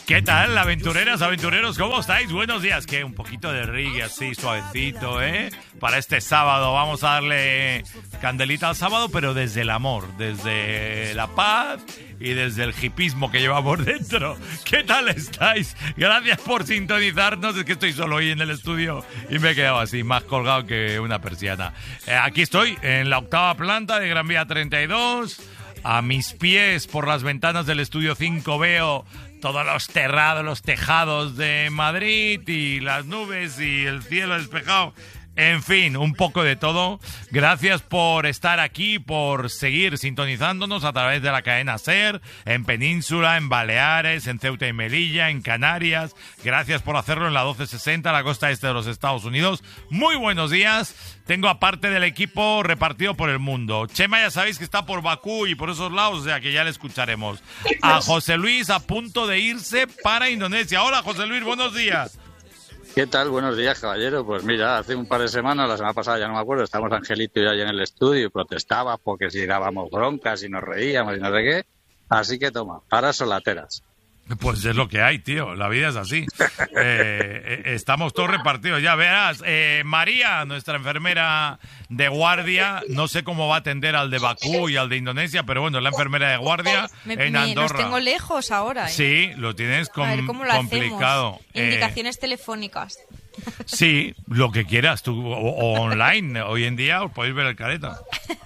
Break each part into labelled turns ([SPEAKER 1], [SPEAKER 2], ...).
[SPEAKER 1] ¿Qué tal, aventureras, aventureros? ¿Cómo estáis? Buenos días. Que un poquito de reggae así, suavecito, ¿eh? Para este sábado. Vamos a darle candelita al sábado, pero desde el amor, desde la paz y desde el hipismo que llevamos dentro. ¿Qué tal estáis? Gracias por sintonizarnos. Es que estoy solo hoy en el estudio y me he quedado así, más colgado que una persiana. Aquí estoy, en la 8ª planta de Gran Vía 32. A mis pies, por las ventanas del estudio 5, veo todos los terrados, los tejados de Madrid y las nubes y el cielo despejado. En fin, un poco de todo. Gracias por estar aquí, por seguir sintonizándonos a través de la cadena SER, en Península, en Baleares, en Ceuta y Melilla, en Canarias. Gracias por hacerlo en la 1260, la costa este de los Estados Unidos. Muy buenos días. Tengo aparte del equipo repartido por el mundo. Chema ya sabéis que está por Bakú y por esos lados, o sea que ya le escucharemos. A José Luis a punto de irse para Indonesia. Hola José Luis, buenos días.
[SPEAKER 2] ¿Qué tal? Buenos días, caballero. Pues mira, hace un par de semanas, la semana pasada ya no me acuerdo, estábamos Angelito y yo ahí en el estudio y protestaba porque si dábamos broncas y nos reíamos y no sé qué. Así que toma, ahora solateras.
[SPEAKER 1] Pues es lo que hay, tío. La vida es así. Estamos todos repartidos. Ya verás, María, nuestra enfermera de guardia, no sé cómo va a atender al de Bakú y al de Indonesia, pero bueno, es la enfermera de guardia en Andorra.
[SPEAKER 3] Los tengo lejos ahora, ¿eh?
[SPEAKER 1] Sí, lo tienes complicado.
[SPEAKER 3] Hacemos. Indicaciones telefónicas.
[SPEAKER 1] Sí, lo que quieras, tú, o online. Hoy en día os podéis ver el careta.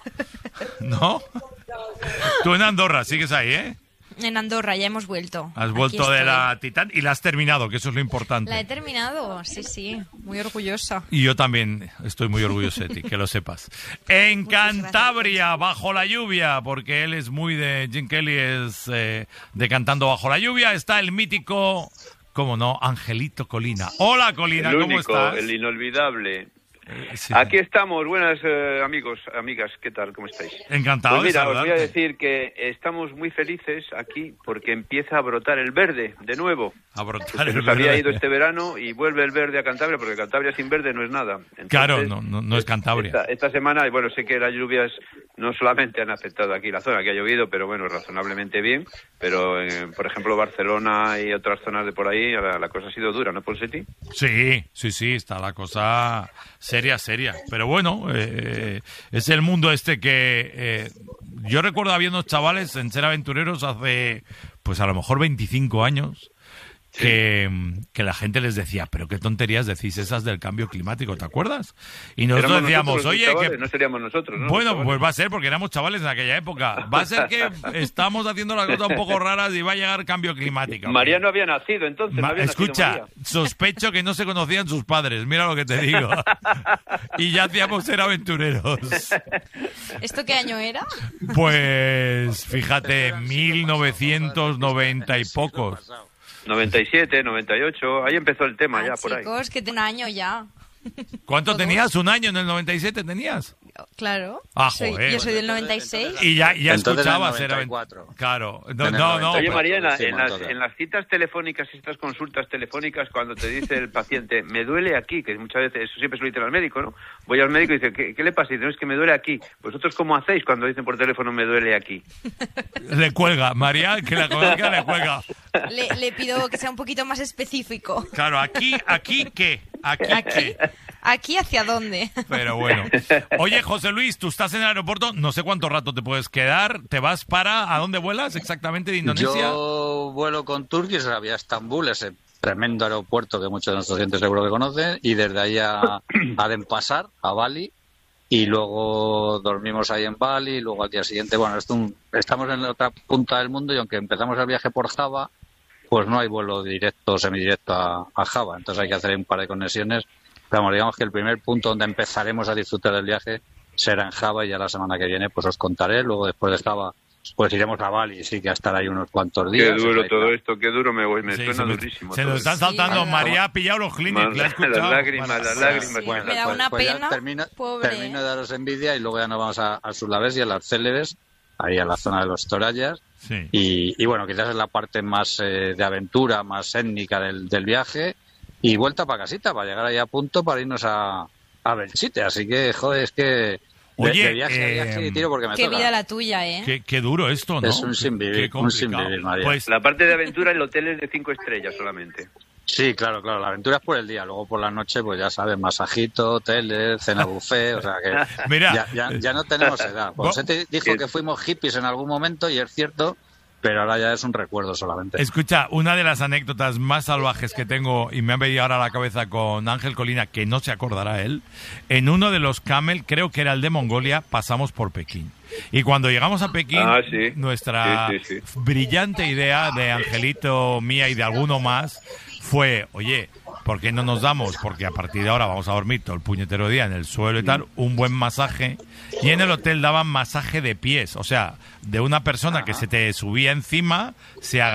[SPEAKER 1] ¿No? Tú en Andorra, sigues ahí, ¿eh?
[SPEAKER 3] En Andorra, ya hemos vuelto.
[SPEAKER 1] Has vuelto de la Titán y la has terminado, que eso es lo importante.
[SPEAKER 3] La he terminado, sí, muy orgullosa.
[SPEAKER 1] Y yo también estoy muy orgulloso de ti, que lo sepas. En Cantabria, bajo la lluvia, porque él es muy de... Jim Kelly es de Cantando bajo la lluvia, está el mítico, cómo no, Angelito Colina. Hola Colina, ¿cómo estás?
[SPEAKER 4] El inolvidable.
[SPEAKER 1] Sí.
[SPEAKER 4] Aquí estamos, buenas amigos, amigas, ¿qué tal? ¿Cómo estáis?
[SPEAKER 1] Encantado.
[SPEAKER 4] Pues mira,
[SPEAKER 1] de
[SPEAKER 4] os voy a decir que estamos muy felices aquí porque empieza a brotar el verde de nuevo.
[SPEAKER 1] A brotar el
[SPEAKER 4] nos
[SPEAKER 1] verde.
[SPEAKER 4] Había ido este verano y vuelve el verde a Cantabria porque Cantabria sin verde no es nada. Entonces,
[SPEAKER 1] claro, no es Cantabria.
[SPEAKER 4] Esta semana, bueno, sé que las lluvias no solamente han afectado aquí la zona, que ha llovido, pero bueno, razonablemente bien, pero por ejemplo Barcelona y otras zonas de por ahí, la cosa ha sido dura, ¿no, Ponseti?
[SPEAKER 1] Sí, está la cosa seria. Pero bueno, es el mundo este que... yo recuerdo había unos chavales en Ser Aventureros hace, pues a lo mejor 25 años, que la gente les decía, pero qué tonterías decís esas del cambio climático, ¿te acuerdas? Y nosotros decíamos, oye, que...
[SPEAKER 4] No seríamos nosotros, ¿no?
[SPEAKER 1] Bueno, pues va a ser porque éramos chavales en aquella época. Va a ser que estamos haciendo las cosas un poco raras y va a llegar cambio climático.
[SPEAKER 4] María no había nacido entonces.
[SPEAKER 1] Escucha, sospecho que no se conocían sus padres, mira lo que te digo. Y ya hacíamos Ser Aventureros.
[SPEAKER 3] ¿Esto qué año era?
[SPEAKER 1] Pues fíjate, 1990 y pocos.
[SPEAKER 4] 97, 98, ahí empezó el tema ya, por ahí.
[SPEAKER 3] Chicos, que tiene un año ya.
[SPEAKER 1] ¿Cuánto tenías? ¿Un año en el 97 tenías?
[SPEAKER 3] Claro.
[SPEAKER 1] Joder.
[SPEAKER 3] Yo soy del 96.
[SPEAKER 1] Y ya
[SPEAKER 2] Entonces
[SPEAKER 1] escuchabas.
[SPEAKER 2] en el 94.
[SPEAKER 1] Claro.
[SPEAKER 4] No. Oye, María,
[SPEAKER 2] sí,
[SPEAKER 4] en las citas telefónicas, estas consultas telefónicas, cuando te dice el paciente, me duele aquí, que muchas veces, eso siempre se lo dice al médico, ¿no? Voy al médico y dice, ¿qué le pasa? Y dice, no, es que me duele aquí. ¿Vosotros cómo hacéis cuando dicen por teléfono, me duele aquí?
[SPEAKER 1] Le cuelga. María, que la conozca, le cuelga.
[SPEAKER 3] Le pido que sea un poquito más específico.
[SPEAKER 1] Claro, aquí ¿qué?
[SPEAKER 3] ¿Aquí hacia dónde?
[SPEAKER 1] Pero bueno. Oye, José Luis, tú estás en el aeropuerto, no sé cuánto rato te puedes quedar. ¿Te vas ¿a dónde vuelas exactamente de Indonesia?
[SPEAKER 2] Yo vuelo con Turkish vía Estambul, ese tremendo aeropuerto que muchos de nuestros clientes seguro que conocen, y desde ahí a Denpasar, a Bali, y luego dormimos ahí en Bali, y luego al día siguiente, bueno, estamos en la otra punta del mundo y aunque empezamos el viaje por Java, pues no hay vuelo directo o semidirecto a Java, entonces hay que hacer un par de conexiones. Pero digamos que el primer punto donde empezaremos a disfrutar del viaje será en Java y ya la semana que viene pues os contaré. Luego después de Java pues iremos a Bali, sí que a estar ahí unos cuantos días.
[SPEAKER 4] Qué duro todo esto, qué duro me suena durísimo.
[SPEAKER 1] Se nos están saltando, María ha pillado los Kleenex, ¿la has escuchado?
[SPEAKER 4] Las lágrimas.
[SPEAKER 3] Sí, me da una pena,
[SPEAKER 2] termino
[SPEAKER 3] pobre.
[SPEAKER 2] de daros envidia y luego ya nos vamos a Sulawesi y a las Célebes, ahí a la zona de los Torayas.
[SPEAKER 1] Sí.
[SPEAKER 2] Y bueno, quizás es la parte más de aventura, más étnica del viaje. Y vuelta para casita, para llegar ahí a punto para irnos a Belchite. Así que, joder, es que
[SPEAKER 1] Oye,
[SPEAKER 2] de viaje a viaje, tiro porque me
[SPEAKER 3] Qué
[SPEAKER 2] toca.
[SPEAKER 3] vida la tuya, ¿eh?
[SPEAKER 1] Qué duro esto, ¿no?
[SPEAKER 2] Es un sinvivir,
[SPEAKER 1] Qué complicado.
[SPEAKER 2] un sinvivir, María.
[SPEAKER 1] Pues,
[SPEAKER 4] La parte de aventura, el hotel es de 5 estrellas solamente.
[SPEAKER 2] Sí, claro, la aventura es por el día, luego por la noche, pues ya sabes, masajito, hoteles, cena buffet, o sea que
[SPEAKER 1] Mira,
[SPEAKER 2] ya no tenemos edad. José te dijo que fuimos hippies en algún momento y es cierto, pero ahora ya es un recuerdo solamente.
[SPEAKER 1] escucha, una de las anécdotas más salvajes que tengo, y me ha venido ahora a la cabeza con Ángel Colina, que no se acordará él, en uno de los Camel, creo que era el de Mongolia, pasamos por Pekín. Y cuando llegamos a Pekín,
[SPEAKER 4] Sí.
[SPEAKER 1] nuestra
[SPEAKER 4] Sí.
[SPEAKER 1] brillante idea de Angelito, mía y de alguno más fue, oye, ¿por qué no nos damos? Porque a partir de ahora vamos a dormir todo el puñetero día en el suelo y tal, un buen masaje. Y en el hotel daban masaje de pies, o sea, de una persona que se te subía encima, se